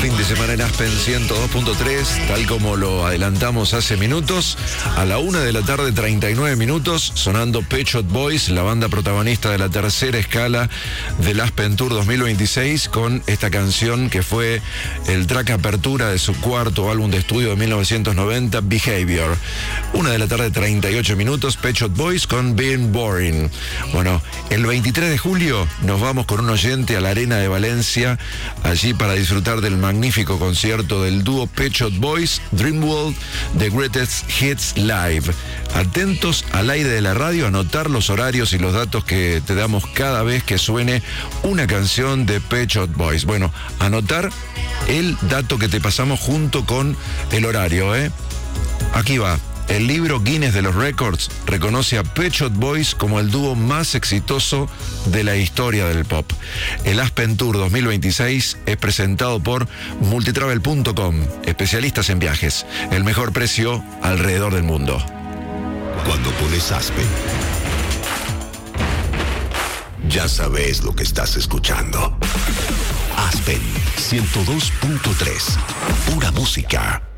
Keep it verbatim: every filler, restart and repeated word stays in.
fin de semana en Aspen ciento dos punto tres, tal como lo adelantamos hace minutos. A la una de la tarde, treinta y nueve minutos, sonando Pet Shop Boys, la banda protagonista de la tercera escala del Aspen Tour dos mil veintiséis, con esta canción que fue el track apertura de su cuarto álbum de estudio de mil novecientos noventa, Behavior. Una de la tarde, treinta y ocho minutos, Pet Shop Boys con Being Boring. Bueno, el veintitrés de julio nos vamos con un oyente a la Arena de Valencia, allí para disfrutar del magnífico concierto del dúo Pet Shop Boys, Dreamworld, The Greatest Hits Live. Atentos al aire de la radio, anotar los horarios y los datos que te damos cada vez que suene una canción de Pet Shop Boys. Bueno, anotar el dato que te pasamos junto con el horario, ¿eh? Aquí va. El libro Guinness de los Records reconoce a Pet Shop Boys como el dúo más exitoso de la historia del pop. El Aspen Tour dos mil veintiséis es presentado por multitravel punto com, especialistas en viajes. El mejor precio alrededor del mundo. Cuando pones Aspen, ya sabes lo que estás escuchando. Aspen ciento dos punto tres, pura música.